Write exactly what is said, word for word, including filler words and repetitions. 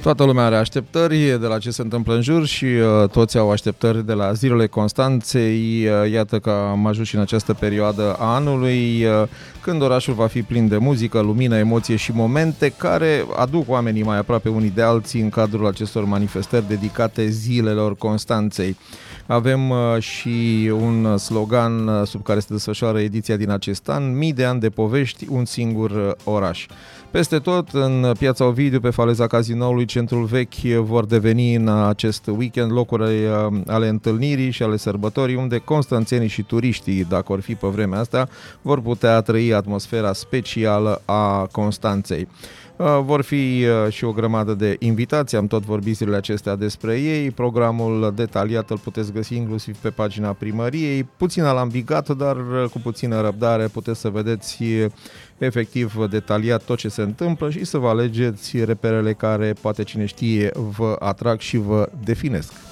Toată lumea are așteptări de la ce se întâmplă în jur și uh, toți au așteptări de la zilele Constanței. Uh, iată că am ajuns și în această perioadă a anului, uh, când orașul va fi plin de muzică, lumină, emoție și momente care aduc oamenii mai aproape unii de alții în cadrul acestor manifestări dedicate zilelor Constanței. Avem uh, și un slogan uh, sub care se desfășoară ediția din acest an: mii de ani de povești, un singur uh, oraș. Peste tot, în Piața Ovidiu, pe faleza Cazinoului, centrul vechi, vor deveni în acest weekend locuri ale întâlnirii și ale sărbătorii, unde constanțenii și turiștii, dacă vor fi pe vremea asta, vor putea trăi atmosfera specială a Constanței. Vor fi și o grămadă de invitații, am tot vorbit zilele acestea despre ei. Programul detaliat îl puteți găsi inclusiv pe pagina primăriei, puțin alambicat, dar cu puțină răbdare puteți să vedeți efectiv detaliat tot ce se întâmplă și să vă alegeți reperele care, poate cine știe, vă atrag și vă definesc.